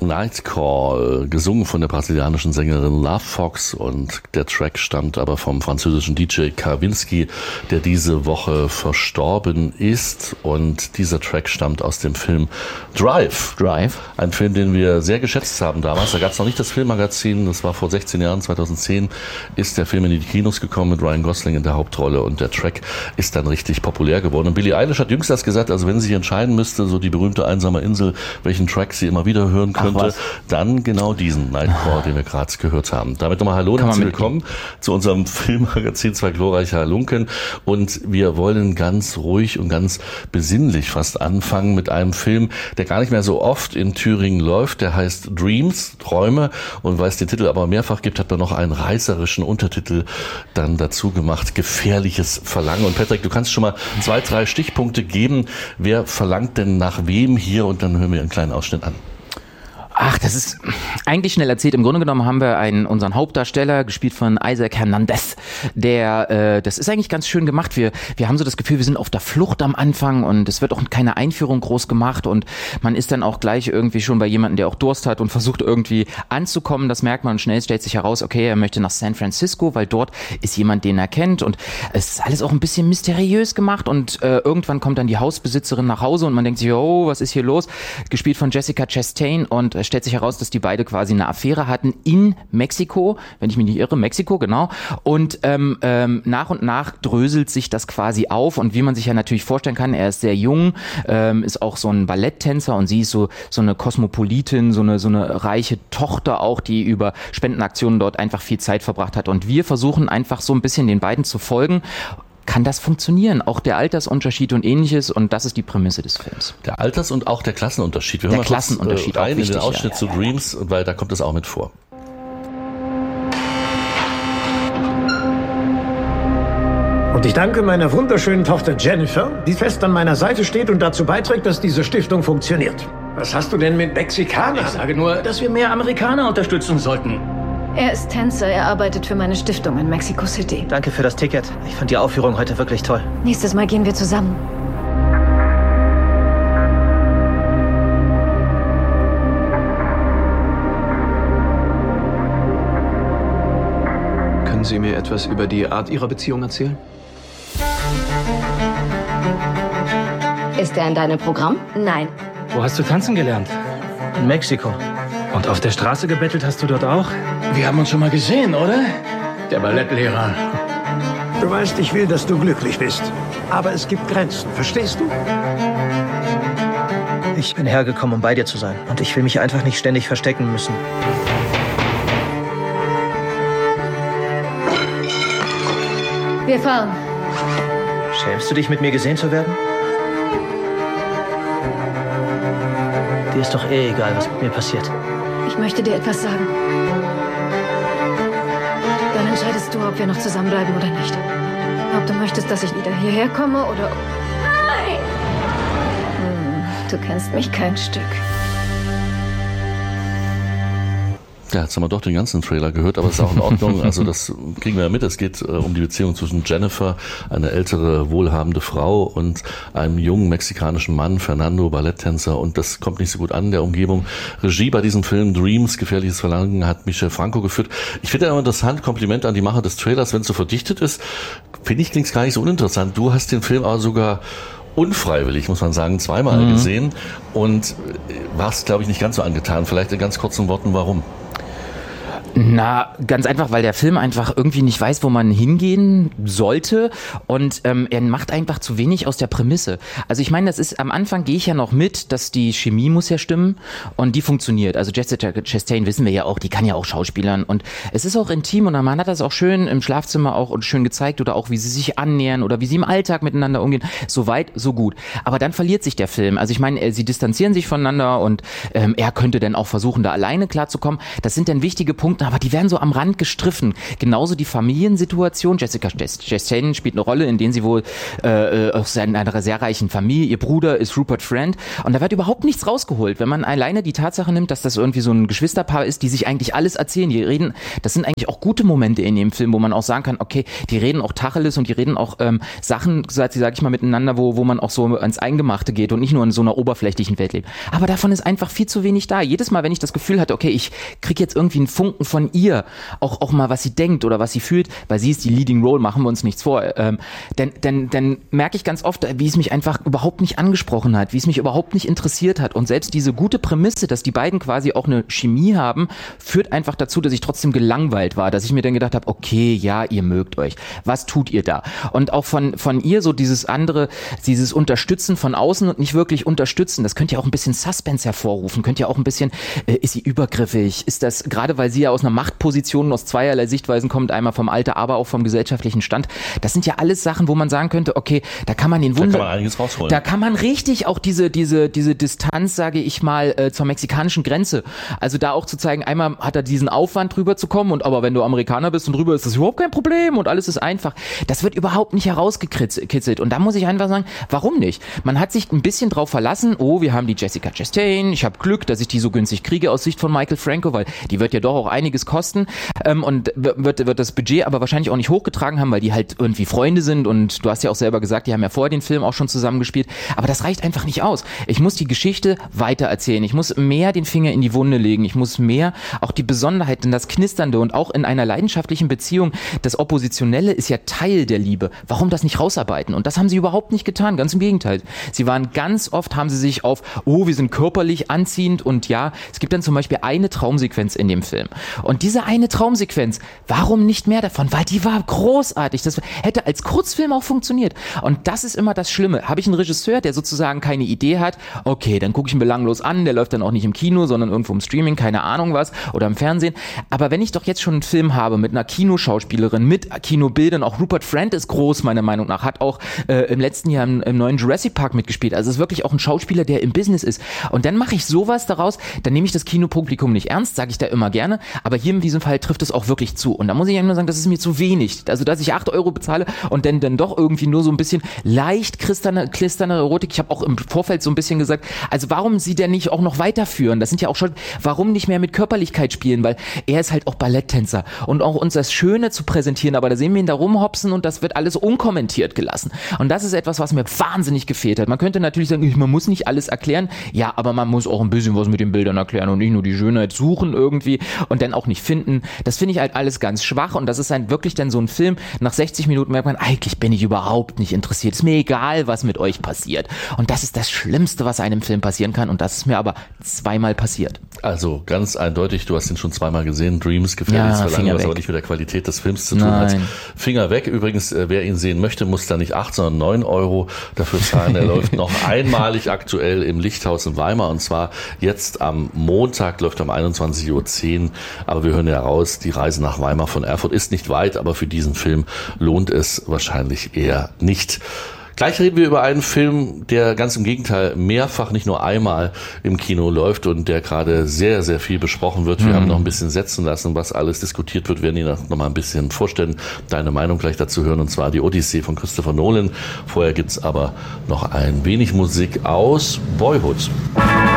Night Call, gesungen von der brasilianischen Sängerin Love Fox, und der Track stammt aber vom französischen DJ Kawinski, der diese Woche verstorben ist, und dieser Track stammt aus dem Film Drive. Ein Film, den wir sehr geschätzt haben damals. Da gab es noch nicht das Filmmagazin, das war vor 16 Jahren, 2010 ist der Film in die Kinos gekommen mit Ryan Gosling in der Hauptrolle, und der Track ist dann richtig populär geworden. Und Billie Eilish hat jüngst das gesagt, also wenn sie sich entscheiden müsste, so die berühmte einsame Insel, welchen Track sie immer wieder hören könnte, dann genau diesen Night Call, den wir gerade gehört haben. Damit nochmal hallo und herzlich willkommen zu unserem Filmmagazin Zwei glorreiche Halunken, und wir wollen ganz ruhig und ganz besinnlich fast anfangen mit einem Film, der gar nicht mehr so oft in Thüringen läuft. Der heißt Dreams, Träume, und weil es den Titel aber mehrfach gibt, hat man noch einen reißerischen Untertitel dann dazu gemacht: Gefährliches Verlangen. Und Patrick, du kannst schon mal 2, 3 Stichpunkte geben. Wer verlangt denn nach wem hier? Und dann hören wir einen kleinen Ausschnitt an. Ach, das ist eigentlich schnell erzählt. Im Grunde genommen haben wir unseren Hauptdarsteller, gespielt von Isaac Hernandez, das ist eigentlich ganz schön gemacht. Wir haben so das Gefühl, wir sind auf der Flucht am Anfang, und es wird auch keine Einführung groß gemacht, und man ist dann auch gleich irgendwie schon bei jemandem, der auch Durst hat und versucht irgendwie anzukommen. Das merkt man, und schnell stellt sich heraus, okay, er möchte nach San Francisco, weil dort ist jemand, den er kennt, und es ist alles auch ein bisschen mysteriös gemacht, und irgendwann kommt dann die Hausbesitzerin nach Hause und man denkt sich, oh, was ist hier los? Gespielt von Jessica Chastain, und stellt sich heraus, dass die beide quasi eine Affäre hatten in Mexiko, wenn ich mich nicht irre, Mexiko, genau. Und nach und nach dröselt sich das quasi auf, und wie man sich ja natürlich vorstellen kann, er ist sehr jung, ist auch so ein Balletttänzer, und sie ist so eine Kosmopolitin, so eine reiche Tochter auch, die über Spendenaktionen dort einfach viel Zeit verbracht hat. Und wir versuchen einfach so ein bisschen den beiden zu folgen. Kann das funktionieren? Auch der Altersunterschied und Ähnliches, und das ist die Prämisse des Films. Der Alters- und auch der Klassenunterschied. Wir hören mal kurz rein in den Ausschnitt zu Dreams, weil da kommt es auch mit vor. Und ich danke meiner wunderschönen Tochter Jennifer, die fest an meiner Seite steht und dazu beiträgt, dass diese Stiftung funktioniert. Was hast du denn mit Mexikanern? Ich sage nur, dass wir mehr Amerikaner unterstützen sollten. Er ist Tänzer, er arbeitet für meine Stiftung in Mexico City. Danke für das Ticket. Ich fand die Aufführung heute wirklich toll. Nächstes Mal gehen wir zusammen. Können Sie mir etwas über die Art Ihrer Beziehung erzählen? Ist er in deinem Programm? Nein. Wo hast du tanzen gelernt? In Mexiko. Und auf der Straße gebettelt hast du dort auch? Wir haben uns schon mal gesehen, oder? Der Ballettlehrer. Du weißt, ich will, dass du glücklich bist. Aber es gibt Grenzen, verstehst du? Ich bin hergekommen, um bei dir zu sein. Und ich will mich einfach nicht ständig verstecken müssen. Wir fahren. Schämst du dich, mit mir gesehen zu werden? Dir ist doch egal, was mit mir passiert. Ich möchte dir etwas sagen. Dann entscheidest du, ob wir noch zusammenbleiben oder nicht. Ob du möchtest, dass ich wieder hierher komme oder... Nein! Du kennst mich kein Stück. Ja, jetzt haben wir doch den ganzen Trailer gehört, aber es ist auch in Ordnung. Also das kriegen wir ja mit. Es geht um die Beziehung zwischen Jennifer, eine ältere, wohlhabende Frau, und einem jungen mexikanischen Mann, Fernando, Balletttänzer. Und das kommt nicht so gut an in der Umgebung. Regie bei diesem Film Dreams, Gefährliches Verlangen, hat Michel Franco geführt. Ich finde ja immer interessant, Kompliment an die Macher des Trailers, wenn es so verdichtet ist. Finde ich, klingt es gar nicht so uninteressant. Du hast den Film aber sogar unfreiwillig, muss man sagen, 2-mal gesehen und warst, glaube ich, nicht ganz so angetan. Vielleicht in ganz kurzen Worten, warum? Na, ganz einfach, weil der Film einfach irgendwie nicht weiß, wo man hingehen sollte, und er macht einfach zu wenig aus der Prämisse. Also ich meine, das ist, am Anfang gehe ich ja noch mit, dass die Chemie muss ja stimmen, und die funktioniert. Also Jessica Chastain wissen wir ja auch, die kann ja auch schauspielern, und es ist auch intim, und man hat das auch schön im Schlafzimmer auch und schön gezeigt, oder auch wie sie sich annähern oder wie sie im Alltag miteinander umgehen. So weit, so gut. Aber dann verliert sich der Film. Also ich meine, sie distanzieren sich voneinander, und er könnte dann auch versuchen, da alleine klarzukommen. Das sind dann wichtige Punkte, aber die werden so am Rand gestriffen. Genauso die Familiensituation. Jessica Chastain spielt eine Rolle, in der sie wohl aus einer sehr reichen Familie, ihr Bruder ist Rupert Friend, und da wird überhaupt nichts rausgeholt. Wenn man alleine die Tatsache nimmt, dass das irgendwie so ein Geschwisterpaar ist, die sich eigentlich alles erzählen, die reden, das sind eigentlich auch gute Momente in dem Film, wo man auch sagen kann, okay, die reden auch Tacheles und die reden auch Sachen, sag ich mal, miteinander, wo man auch so ans Eingemachte geht und nicht nur in so einer oberflächlichen Welt lebt. Aber davon ist einfach viel zu wenig da. Jedes Mal, wenn ich das Gefühl hatte, okay, ich kriege jetzt irgendwie einen Funken von ihr, auch mal, was sie denkt oder was sie fühlt, weil sie ist die Leading Role, machen wir uns nichts vor, dann merke ich ganz oft, wie es mich einfach überhaupt nicht angesprochen hat, wie es mich überhaupt nicht interessiert hat. Und selbst diese gute Prämisse, dass die beiden quasi auch eine Chemie haben, führt einfach dazu, dass ich trotzdem gelangweilt war, dass ich mir dann gedacht habe, okay, ja, ihr mögt euch. Was tut ihr da? Und auch von ihr so dieses Unterstützen von außen und nicht wirklich unterstützen, das könnte ja auch ein bisschen Suspense hervorrufen, könnte ja auch ein bisschen, ist sie übergriffig? Ist das, gerade weil sie ja aus einer Machtposition aus zweierlei Sichtweisen kommt, einmal vom Alter, aber auch vom gesellschaftlichen Stand, das sind ja alles Sachen, wo man sagen könnte, okay, da kann man den Wunder... Da kann man einiges rausholen. Da kann man richtig auch diese Distanz, sage ich mal, zur mexikanischen Grenze, also da auch zu zeigen, einmal hat er diesen Aufwand drüber zu kommen, und aber wenn du Amerikaner bist und drüber ist das überhaupt kein Problem und alles ist einfach. Das wird überhaupt nicht herausgekitzelt, und da muss ich einfach sagen, warum nicht? Man hat sich ein bisschen drauf verlassen, oh, wir haben die Jessica Chastain, ich habe Glück, dass ich die so günstig kriege aus Sicht von Michael Franco, weil die wird ja doch auch einiges kosten, und wird das Budget aber wahrscheinlich auch nicht hochgetragen haben, weil die halt irgendwie Freunde sind, und du hast ja auch selber gesagt, die haben ja vorher den Film auch schon zusammengespielt, aber das reicht einfach nicht aus. Ich muss die Geschichte weiter erzählen, ich muss mehr den Finger in die Wunde legen, ich muss mehr auch die Besonderheiten, das Knisternde, und auch in einer leidenschaftlichen Beziehung, das Oppositionelle ist ja Teil der Liebe. Warum das nicht rausarbeiten? Und das haben sie überhaupt nicht getan, ganz im Gegenteil. Sie waren ganz oft, haben sie sich auf, oh, wir sind körperlich anziehend, und ja, es gibt dann zum Beispiel eine Traumsequenz in dem Film. Und diese eine Traumsequenz, warum nicht mehr davon? Weil die war großartig. Das hätte als Kurzfilm auch funktioniert. Und das ist immer das Schlimme. Habe ich einen Regisseur, der sozusagen keine Idee hat, okay, dann gucke ich ihn belanglos an, der läuft dann auch nicht im Kino, sondern irgendwo im Streaming, keine Ahnung was, oder im Fernsehen. Aber wenn ich doch jetzt schon einen Film habe mit einer Kinoschauspielerin, mit Kinobildern, auch Rupert Friend ist groß, meiner Meinung nach, hat auch im letzten Jahr im neuen Jurassic Park mitgespielt. Also ist wirklich auch ein Schauspieler, der im Business ist. Und dann mache ich sowas daraus, dann nehme ich das Kinopublikum nicht ernst, sage ich da immer gerne, aber hier in diesem Fall trifft es auch wirklich zu. Und da muss ich einfach nur sagen, das ist mir zu wenig. Also, dass ich 8 € bezahle und dann doch irgendwie nur so ein bisschen leicht klisternde Erotik. Ich habe auch im Vorfeld so ein bisschen gesagt, also warum sie denn nicht auch noch weiterführen? Das sind ja auch schon, warum nicht mehr mit Körperlichkeit spielen? Weil er ist halt auch Balletttänzer, und auch uns das Schöne zu präsentieren, aber da sehen wir ihn da rumhopsen und das wird alles unkommentiert gelassen. Und das ist etwas, was mir wahnsinnig gefehlt hat. Man könnte natürlich sagen, man muss nicht alles erklären, ja, aber man muss auch ein bisschen was mit den Bildern erklären und nicht nur die Schönheit suchen irgendwie und dann auch nicht finden. Das finde ich halt alles ganz schwach, und das ist halt wirklich dann so ein Film, nach 60 Minuten merkt man, eigentlich bin ich überhaupt nicht interessiert. Ist mir egal, was mit euch passiert. Und das ist das Schlimmste, was einem Film passieren kann, und das ist mir aber zweimal passiert. Also ganz eindeutig, du hast ihn schon zweimal gesehen, Dreams, gefährliches Verlangen, was aber nicht mit der Qualität des Films zu tun hat. Finger weg. Übrigens, wer ihn sehen möchte, muss da nicht 8, sondern 9 € dafür zahlen. Er läuft noch einmalig aktuell im Lichthaus in Weimar, und zwar jetzt am Montag, läuft um 21:10 Uhr. Aber wir hören ja raus, die Reise nach Weimar von Erfurt ist nicht weit, aber für diesen Film lohnt es wahrscheinlich eher nicht. Gleich reden wir über einen Film, der ganz im Gegenteil mehrfach, nicht nur einmal im Kino läuft und der gerade sehr, sehr viel besprochen wird. Wir haben noch ein bisschen setzen lassen, was alles diskutiert wird. Wir werden Ihnen noch mal ein bisschen vorstellen, deine Meinung gleich dazu hören, und zwar die Odyssee von Christopher Nolan. Vorher gibt's aber noch ein wenig Musik aus Boyhood.